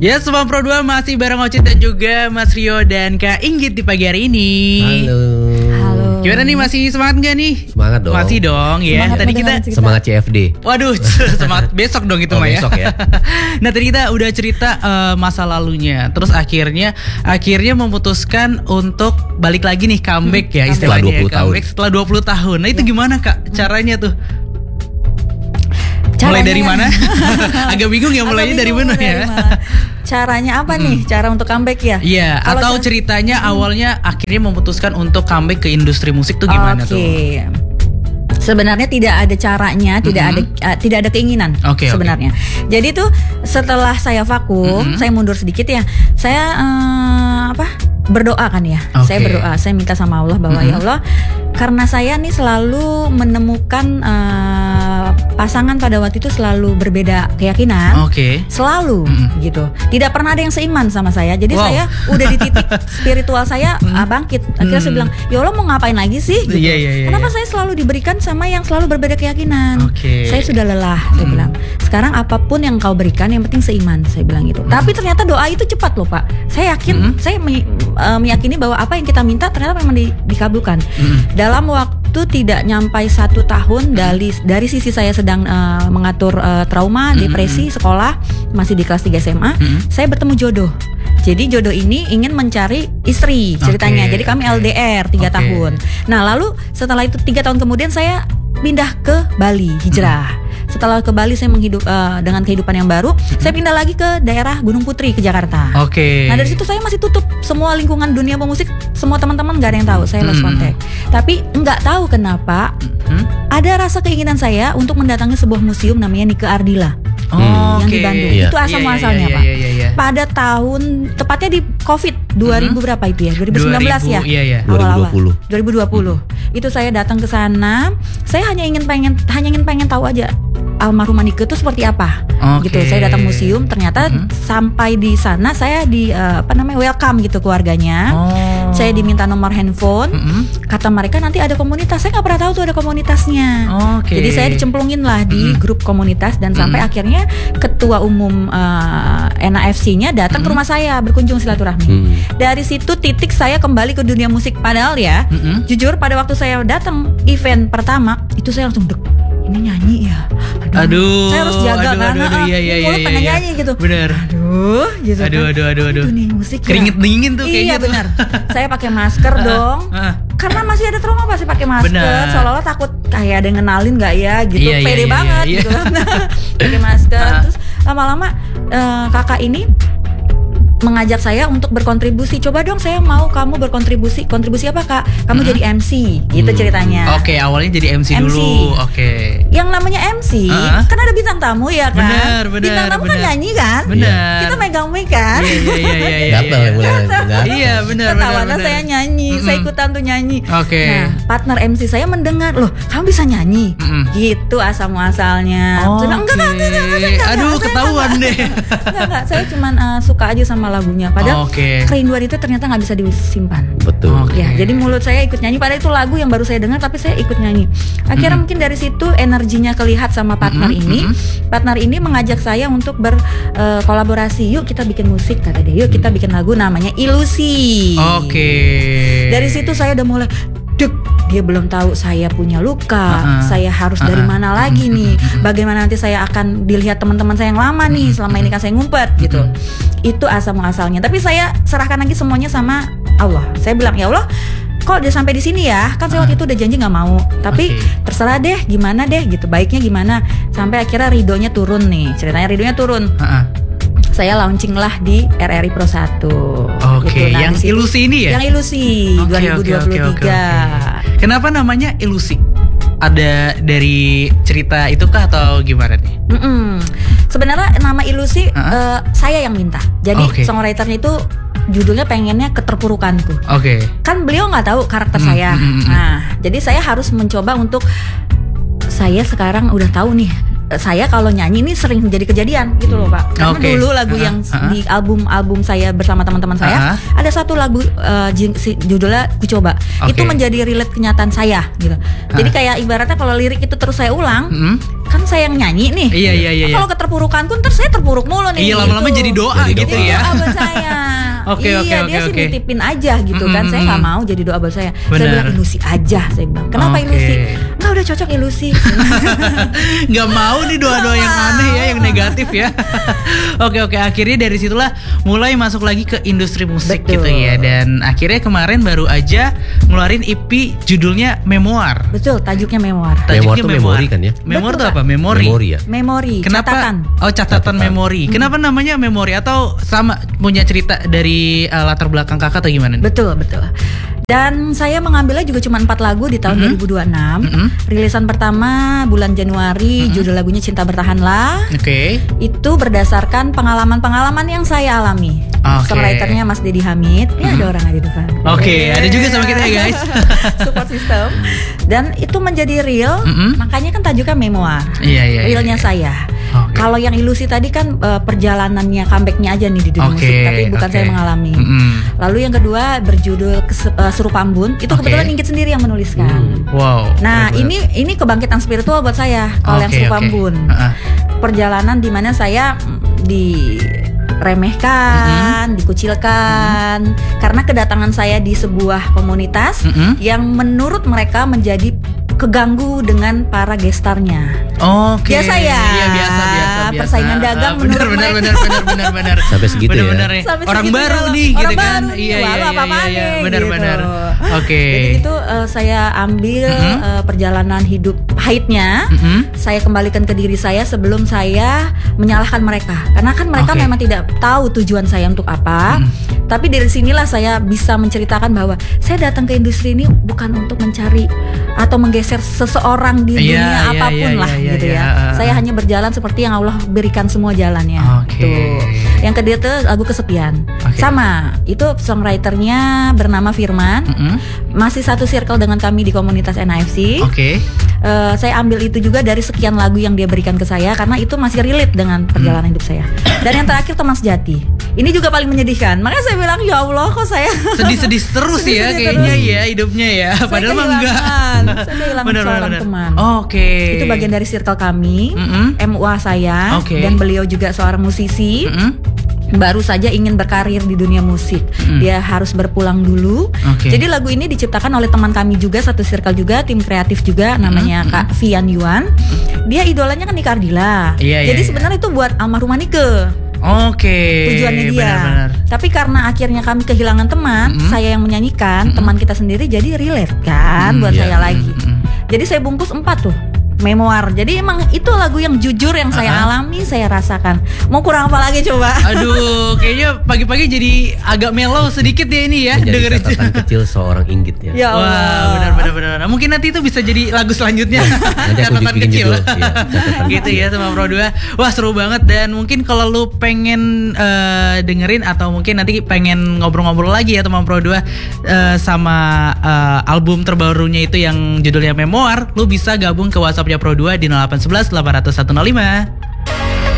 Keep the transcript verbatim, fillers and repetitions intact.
Ya, Semang Pro dua masih bareng Ocit dan juga Mas Rio dan Kak Inggit di pagi hari ini. Halo. Halo. Gimana nih, masih semangat gak nih? Semangat dong. Masih dong ya. Semangat Tadi kita cerita. Semangat C F D. Waduh, semangat besok dong itu Oh, mah ya. besok ya. Nah, tadi kita udah cerita uh, masa lalunya. Terus akhirnya akhirnya memutuskan untuk balik lagi nih, comeback ya Setelah istilahnya. dua puluh tahun. Comeback setelah dua puluh tahun. Nah, itu gimana Kak caranya tuh? Caranya, Mulai dari mana? Agak bingung ya mulainya Agak dari bingung mana ya. mana. Caranya apa nih? Cara untuk comeback ya? Iya, Kalau atau cara- ceritanya awalnya akhirnya memutuskan untuk comeback ke industri musik tuh gimana Oke. tuh? Sebenarnya tidak ada caranya, tidak ada uh, tidak ada keinginan Oke, sebenarnya. Jadi tuh setelah saya vakum, Mm-mm. saya mundur sedikit ya. Saya eh, apa? Berdoa kan ya. Oke. Saya berdoa, saya minta sama Allah bahwa Mm-mm. ya Allah, karena saya nih selalu menemukan eh, pasangan pada waktu itu selalu berbeda keyakinan. Oke. Selalu Mm-mm. gitu. Tidak pernah ada yang seiman sama saya. Jadi Wow. saya udah di titik spiritual saya ah, bangkit. Akhirnya saya Mm. bilang, "Ya Allah, mau ngapain lagi sih?" gitu. Iya, iya, iya, Kenapa iya. saya selalu diberikan sama yang selalu berbeda keyakinan? Oke. Saya sudah lelah, saya Mm. bilang. Sekarang apapun yang kau berikan yang penting seiman, saya bilang gitu. Tapi ternyata doa itu cepat loh, Pak. Saya yakin, Mm. saya me- eh, meyakini bahwa apa yang kita minta ternyata memang di- dikabulkan. Mm. Dalam waktu tidak nyampai satu tahun dari dari sisi saya sedang eh, mengatur eh, trauma, depresi, sekolah, masih di kelas tiga S M A, Mm. saya bertemu jodoh. Jadi jodoh ini ingin mencari istri ceritanya. Oke, Jadi kami oke. L D R tiga Oke. tahun. Nah lalu setelah itu tiga tahun kemudian saya pindah ke Bali, hijrah. Setelah ke Bali saya menghidup eh, dengan kehidupan yang baru. Saya pindah lagi ke daerah Gunung Putri ke Jakarta. Oke. Nah dari situ saya masih tutup semua lingkungan dunia pemusik, semua teman-teman nggak ada yang tahu, saya lost Mm. contact. Tapi nggak tahu kenapa Hmm? ada rasa keinginan saya untuk mendatangi sebuah museum namanya Nike Ardila Oh, yang oke. di Bandung. Iya. Itu asal Iya, iya, muasalnya iya, Pak. Iya, iya, iya. Pada tahun tepatnya di Covid dua ribu berapa itu ya? dua ribu sembilan belas ya? Iya, iya. dua ribu dua Awal-awal. puluh. dua ribu dua puluh. Itu saya datang ke sana. Saya hanya ingin pengen hanya ingin pengen tahu aja almarhum Nike itu seperti apa. Oke. Gitu. Saya datang museum, ternyata Mhm. sampai di sana saya di eh, apa namanya? welcome gitu keluarganya. Oh. Saya diminta nomor handphone. Mm-mm. Kata mereka nanti ada komunitas. Saya nggak pernah tahu tuh ada komunitasnya. Oke. Jadi saya dicemplungin lah di Mm-mm. grup komunitas dan sampai Mm-mm. akhirnya ketua umum eh, N A F C-nya datang ke Mm-mm. rumah saya berkunjung silaturahmi. Hmm. Dari situ titik saya kembali ke dunia musik. Padahal ya, Mm-mm. jujur pada waktu saya datang event pertama itu saya langsung dek. Ini nyanyi ya. Aduh. Saya harus jaga aduh, karena aduh, aduh, ah, iya, iya, mulut iya, pengen iya. nyanyi gitu. Bener. Aduh, gitu. Aduh, kan. aduh, aduh, aduh. Dunia musik ya. Keringet dingin tuh kayaknya Iya tuh. benar. Saya pakai masker dong. Ah. Karena masih ada trauma pasti pakai masker. Benar. Seolah-olah takut kayak ada yang ngenalin nggak ya gitu. Iya, iya, Pede iya, banget iya. gitu kan. Pakai masker. Ah. Terus lama-lama eh, kakak ini mengajak saya untuk berkontribusi. Coba dong saya mau kamu berkontribusi. Kontribusi apa Kak? Kamu Hmm. jadi M C gitu Hmm. ceritanya. Oke, awalnya jadi M C, M C. dulu. Oke. Yang namanya M C Ah. kan ada bintang tamu ya kan? Benar, benar, Bintang tamu kan benar. nyanyi kan? Benar. Kita megang mic kan? Iya, iya, iya, iya, iya. Gatal iya. yang mulai dengar. Iya, benar, benar, Ketahuan benar. saya nyanyi, Mm-mm. saya ikutan tuh nyanyi. Oke. Nah, partner M C saya mendengar, loh, kamu bisa nyanyi, Mm-mm. gitu asal muasalnya. Oke. Saya bilang, enggak, enggak, enggak, enggak, enggak, enggak, Aduh, saya ketahuan enggak, deh. Enggak, enggak, saya cuman uh, suka aja sama lagunya. Padahal Oke. kerinduan itu ternyata nggak bisa disimpan. Betul. Oke. Ya, jadi mulut saya ikut nyanyi. Padahal itu lagu yang baru saya dengar, tapi saya ikut nyanyi. Akhirnya Mm-mm. mungkin dari situ energinya kelihat sama partner Mm-mm, ini. mm-mm. Partner ini mengajak saya untuk berkolaborasi. Yuk kita bikin musik kata dia. Yuk kita bikin lagu namanya Ilusi. Oke. Dari situ saya udah mulai dek, dia belum tahu saya punya luka, Uh-uh. saya harus dari Uh-uh. mana lagi nih, Mm-mm. bagaimana nanti saya akan dilihat teman-teman saya yang lama nih, selama ini kan saya ngumpet gitu. Itu asal muasalnya. Tapi saya serahkan lagi semuanya sama Allah. Saya bilang ya Allah, kok udah sampai di sini ya, kan saya waktu itu udah janji nggak mau, tapi Oke. terserah deh, gimana deh gitu, baiknya gimana. Sampai akhirnya ridhonya turun nih, ceritanya ridhonya turun. Ah, ah. Saya launching lah di R R I Pro satu. Oke, Gitu. Nah, yang di situ- ilusi ini ya? Yang ilusi Oke, dua ribu dua puluh tiga. oke, oke, oke. Kenapa namanya ilusi? Ada dari cerita itu kah atau gimana nih? Mm-mm. Sebenarnya nama ilusi Uh-uh. eh, saya yang minta. Jadi Oke. songwriternya itu judulnya pengennya keterpurukanku. Oke. Kan beliau nggak tahu karakter Hmm, saya. hmm, hmm, hmm. Nah, jadi saya harus mencoba untuk saya sekarang udah tahu nih saya kalau nyanyi ini sering jadi kejadian gitu loh Pak. Karena Oke. dulu lagu Uh-uh, yang uh-uh. di album-album saya bersama teman-teman saya, Uh-uh. ada satu lagu uh, jing- si- judulnya Ku Coba. Oke. Itu menjadi relate kenyataan saya gitu. Jadi kayak ibaratnya kalau lirik itu terus saya ulang, Mm-mm. kan saya yang nyanyi nih. Iya, iya, iya, iya. Kalau keterpurukanku ntar saya terpuruk mulu nih. Iya, lama-lama gitu. jadi doa Jadi gitu doa. ya. Doa buat saya. Oke, iya, oke, dia oke, sih oke. nitipin aja gitu kan. Saya Mm-mm. nggak mau jadi doa buat saya. Saya Benar. bilang ilusi aja. Saya bilang, kenapa Oke. ilusi? Enggak, udah cocok ilusi. Nggak mau nih doa-doa yang aneh ya, yang negatif ya. Oke oke, akhirnya dari situlah mulai masuk lagi ke industri musik Betul. gitu ya. Dan akhirnya kemarin baru aja ngeluarin E P judulnya Memoir. Betul, tajuknya memoir. Memoir tuh memori kan ya? Memoir Betul, tuh Pak. apa? Memori. Memori ya. Memori, Kenapa? catatan. Oh, catatan, Catatan. memori. Kenapa namanya memori atau sama punya cerita dari uh, latar belakang kakak atau gimana? Betul, betul. Dan saya mengambilnya juga cuma empat lagu di tahun Mhm. dua ribu dua puluh enam. Mhm. Rilisan pertama bulan Januari, judul lagunya Cinta Bertahanlah. Oke. Itu berdasarkan pengalaman-pengalaman yang saya alami. Oke. Songwriternya Mas Dedi Hamid. Ya ada orang ada di depan. Oke, ada juga sama kita ya, guys. Support system. Dan itu menjadi real. Mhm. Makanya kan tajuknya memoir. Iya, iya, iya, Realnya iya. saya. Oke. Kalau yang ilusi tadi kan eh, perjalanannya, comebacknya aja nih di dunia Oke, musik, tapi bukan oke. saya mengalami. Mm-mm. Lalu yang kedua berjudul Kes- eh, Serupa Embun. Itu Oke. kebetulan Inggit sendiri yang menuliskan. Wow. Nah, keren ini ini kebangkitan spiritual buat saya. Kalau yang Oke, Serupa oke. Embun, Uh-uh. perjalanan di mana saya mm, diremehkan, dikucilkan karena kedatangan saya di sebuah komunitas Mm-mm. yang menurut mereka menjadi keganggu dengan para gestarnya. Oke. Biasa ya. Iya, biasa biasa biasa. Persaingan dagang Ah, benar menurut benar mereka. benar benar benar benar. Sampai segitu ya? Benar-benar ya. Sampai Orang segitu baru ya, nih orang gitu kan. baru nih, Iya iya lalu iya apa-apaan iya. nih, Benar gitu. benar. Oke. Jadi itu eh, saya ambil Mhm. eh, perjalanan hidup haidnya. Mhm. Saya kembalikan ke diri saya sebelum saya menyalahkan mereka. Karena kan mereka Oke. memang tidak tahu tujuan saya untuk apa. Mhm. Tapi dari sinilah saya bisa menceritakan bahwa saya datang ke industri ini bukan untuk mencari atau menggeser seseorang di Iya, dunia iya, apapun iya, lah iya, gitu iya. ya. Saya hanya berjalan seperti yang Allah berikan semua jalannya. Oke. Tuh. Yang kedua itu lagu Kesepian. Oke. Sama, itu songwriternya bernama Firman. Mhm. Masih satu circle dengan kami di komunitas N A F C. Oke. Eh, saya ambil itu juga dari sekian lagu yang dia berikan ke saya karena itu masih relate dengan perjalanan hidup saya. Dan yang terakhir Teman Sejati. Ini juga paling menyedihkan. Makanya saya bilang ya Allah kok saya Sedih-sedih terus ya Sedih-sedih kayaknya terus. ya hidupnya ya. Saya Padahal mah enggak. kehilangan. Saya kehilangan Benar, seorang benar, teman. benar. Oke. Itu bagian dari circle kami. Mhm. M U A saya Oke. dan beliau juga seorang musisi. Mhm. Baru saja ingin berkarir di dunia musik. Mm. Dia harus berpulang dulu. Oke. Jadi lagu ini diciptakan oleh teman kami juga, satu circle juga, tim kreatif juga, namanya Mm, Kak Vian Yuan. Dia idolanya kan Nika Ardila. Iya, Jadi iya, sebenarnya itu buat almarhumah Nike. Oke. Tujuannya dia. Benar-benar. Tapi karena akhirnya kami kehilangan teman, Mm-mm. saya yang menyanyikan, Mm-mm. teman kita sendiri jadi relate kan Mm, buat iya. saya lagi. Mm-mm. Jadi saya bungkus empat tuh. Memoir. Jadi emang itu lagu yang jujur yang saya Uh-uh. alami, saya rasakan. Mau kurang apa lagi coba? Aduh, kayaknya pagi-pagi jadi agak mellow sedikit ya ini ya Menjadi dengerin. catatan kecil seorang Inggit ya. Ya Allah. Wah, benar-benar benar. Mungkin nanti itu bisa jadi lagu selanjutnya. Nanti aku Catatan bikin kecil. judul, iya, catatan Gitu kecil. ya sama Pro dua. Wah, seru banget dan mungkin kalau lu pengen eh, dengerin atau mungkin nanti pengen ngobrol-ngobrol lagi ya sama Pro dua eh, sama eh, album terbarunya itu yang judulnya Memoir, lu bisa gabung ke WhatsApp-nya Pro dua di nol delapan satu satu delapan nol satu nol lima.